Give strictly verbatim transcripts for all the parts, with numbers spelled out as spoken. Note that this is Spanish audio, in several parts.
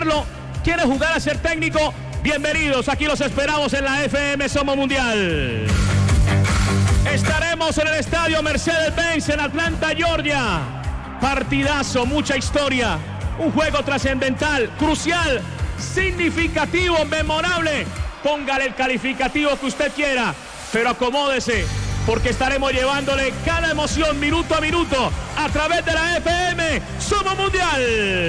serlo, quiere jugar a ser técnico, bienvenidos, aquí los esperamos en la F M Somos Mundial. Estaremos en el estadio Mercedes-Benz en Atlanta, Georgia. Partidazo, mucha historia, un juego trascendental, crucial, significativo, memorable. Póngale el calificativo que usted quiera, pero acomódese, porque estaremos llevándole cada emoción minuto a minuto a través de la F M Somos Mundial.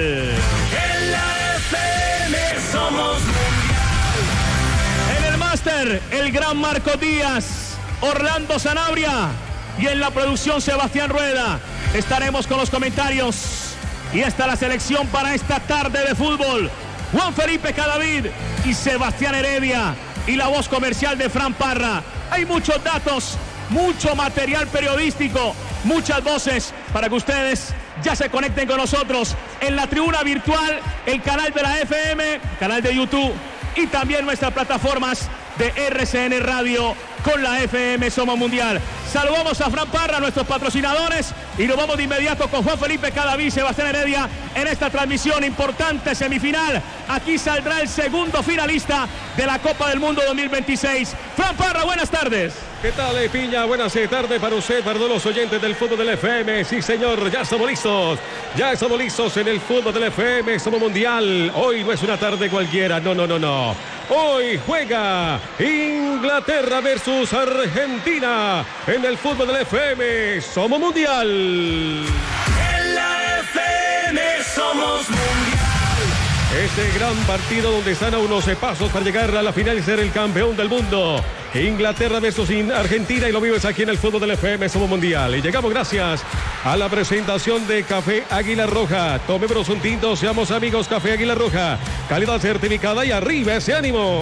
En la F M Somos Mundial. En el máster, el gran Marco Díaz, Orlando Sanabria, y en la producción Sebastián Rueda. Estaremos con los comentarios y esta la selección para esta tarde de fútbol. Juan Felipe Cadavid y Sebastián Heredia, y la voz comercial de Fran Parra. Hay muchos datos, mucho material periodístico, muchas voces para que ustedes ya se conecten con nosotros en la tribuna virtual, el canal de la F M, canal de YouTube y también nuestras plataformas de R C N Radio con la F M Somos Mundial. Saludamos a Fran Parra, nuestros patrocinadores, y nos vamos de inmediato con Juan Felipe Cadavid, Sebastián Heredia en esta transmisión importante semifinal. Aquí saldrá el segundo finalista de la Copa del Mundo dos mil veintiséis. Fran Parra, buenas tardes. ¿Qué tal, eh, Piña? Buenas tardes para usted, para todos los oyentes del fútbol del F M. Sí, señor, ya estamos listos. Ya estamos listos en el fútbol del F M. Somos Mundial. Hoy no es una tarde cualquiera. No, no, no, no. Hoy juega Inglaterra versus Argentina en el fútbol del F M. Somos Mundial. En la F M Somos Mundial. Este gran partido donde están a unos pasos para llegar a la final y ser el campeón del mundo. Inglaterra versus Argentina, y lo vives aquí en el fútbol del F M Somos Mundial. Y llegamos gracias a la presentación de Café Águila Roja. Tomémonos un tinto, seamos amigos. Café Águila Roja, calidad certificada, y arriba ese ánimo.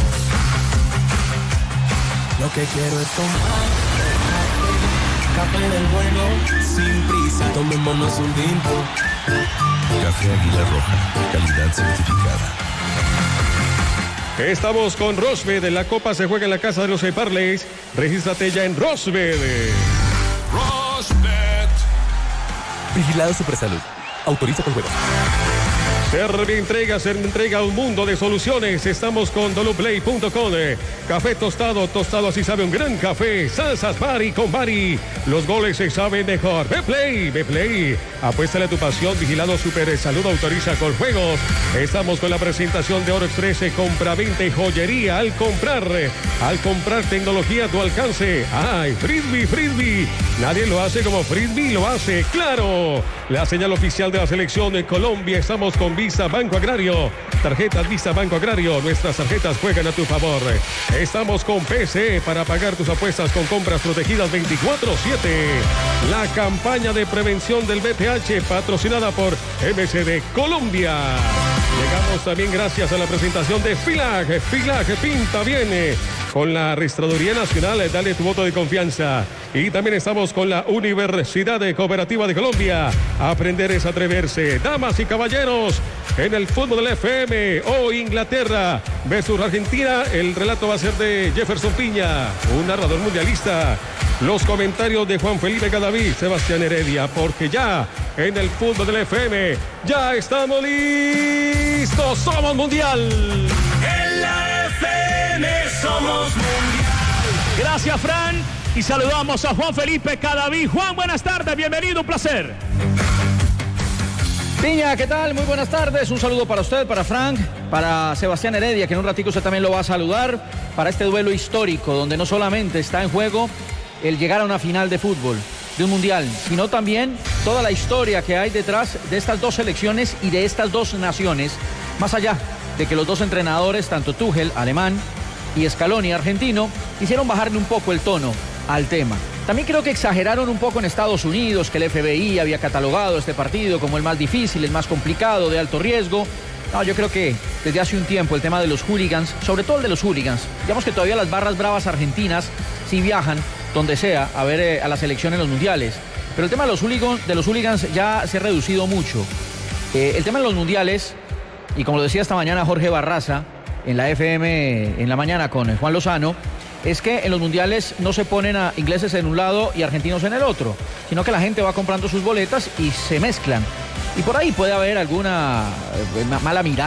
Lo que quiero es tomar café del bueno, sin prisa, tomémonos un tinto. Café Águila Roja, calidad certificada. Estamos con Rosbed. La Copa se juega en la casa de los Parleys. Regístrate ya en Rosbed. Rosbed. Vigilado Supersalud. Autoriza con juegos. Servientrega, se entrega un mundo de soluciones. Estamos con doluplay punto com. Café tostado, tostado así sabe un gran café. Salsas Bari con Bari. Los goles se saben mejor. Beplay, Beplay. Apuéstale a tu pasión. Vigilado Super Salud, autoriza con juegos. Estamos con la presentación de Oro Express. Compra, venta y joyería al comprar. Al comprar tecnología a tu alcance. ¡Ay, Frisbee, Frisbee! Nadie lo hace como Frisbee lo hace. ¡Claro! La señal oficial de la selección de Colombia. Estamos con Visa Banco Agrario. Tarjetas Visa Banco Agrario. Nuestras tarjetas juegan a tu favor. Estamos con P C E para pagar tus apuestas con compras protegidas veinticuatro siete. La campaña de prevención del V P H patrocinada por M C D Colombia. Llegamos también gracias a la presentación de Filag. Filag pinta bien. Con la Registraduría Nacional, dale tu voto de confianza. Y también estamos con la Universidad Cooperativa de Colombia. Aprender es atreverse. Damas y caballeros, en el fútbol del F M, hoy Inglaterra versus Argentina. El relato va a ser de Jefferson Piña, un narrador mundialista. Los comentarios de Juan Felipe Cadavid, Sebastián Heredia, porque ya en el fútbol del F M, ya estamos listos. Somos Mundial. En la F M Somos Mundial. Gracias, Fran. Y saludamos a Juan Felipe Cadavid. Juan, buenas tardes, bienvenido, un placer. Piña, ¿qué tal? Muy buenas tardes. Un saludo para usted, para Frank, para Sebastián Heredia, que en un ratico usted también lo va a saludar, para este duelo histórico, donde no solamente está en juego el llegar a una final de fútbol, de un mundial, sino también toda la historia que hay detrás de estas dos selecciones y de estas dos naciones, más allá de que los dos entrenadores, tanto Tuchel, alemán, y Scaloni, argentino, quisieron bajarle un poco el tono al tema. También creo que exageraron un poco en Estados Unidos, que el F B I había catalogado este partido como el más difícil, el más complicado, de alto riesgo. No, yo creo que desde hace un tiempo el tema de los hooligans, sobre todo el de los hooligans, digamos que todavía las barras bravas argentinas sí viajan donde sea a ver eh, a la selección en los mundiales, pero el tema de los hooligans, de los hooligans ya se ha reducido mucho. Eh, el tema de los mundiales, y como lo decía esta mañana Jorge Barraza en la F M en la mañana con Juan Lozano, es que en los mundiales no se ponen a ingleses en un lado y argentinos en el otro, sino que la gente va comprando sus boletas y se mezclan. Y por ahí puede haber alguna mala mirada